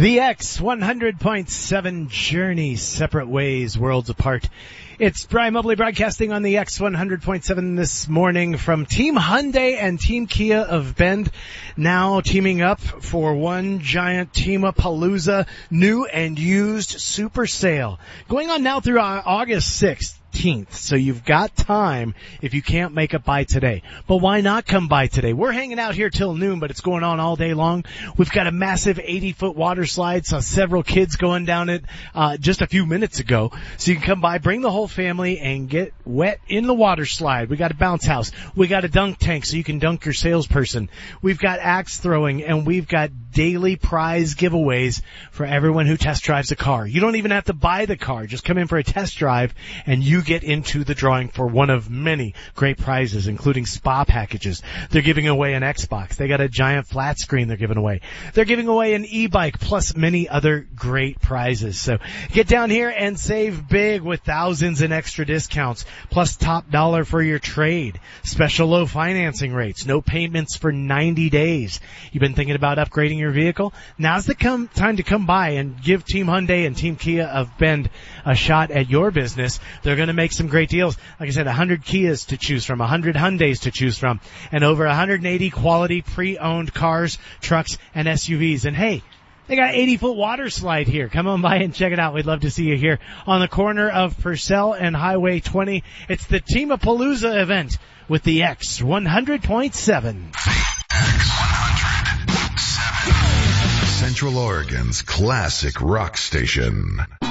The X 100.7 Journey, separate ways, worlds apart. It's Brian Mobley broadcasting on the X 100.7 this morning from Team Hyundai and Team Kia of Bend, now teaming up for one giant Team-a-Palooza new and used super sale. Going on now through August 6th. So you've got time if you can't make it by today. But why not come by today? We're hanging out here till noon, but it's going on all day long. We've got a massive 80-foot water slide, saw several kids going down it just a few minutes ago. So you can come by, bring the whole family, and get wet in the water slide. We got a bounce house. We got a dunk tank so you can dunk your salesperson. We've got axe throwing, and we've got daily prize giveaways for everyone who test drives a car. You don't even have to buy the car. Just come in for a test drive, and you get into the drawing for one of many great prizes, including spa packages. They're giving away an Xbox. They got a giant flat screen they're giving away. They're giving away an e-bike plus many other great prizes. So get down here and save big with thousands in extra discounts, plus top dollar for your trade. Special low financing rates. No payments for 90 days. You've been thinking about upgrading your vehicle? Now's the time to come by and give Team Hyundai and Team Kia of Bend a shot at your business. They're going to make some great deals. Like I said, 100 Kias to choose from, 100 Hyundais to choose from, and over 180 quality pre-owned cars, trucks, and SUVs. And hey, they got an 80-foot water slide here. Come on by and check it out. We'd love to see you here on the corner of Purcell and Highway 20. It's the Team-a-Palooza event with the X 100.7. X100.7. Central Oregon's classic rock station.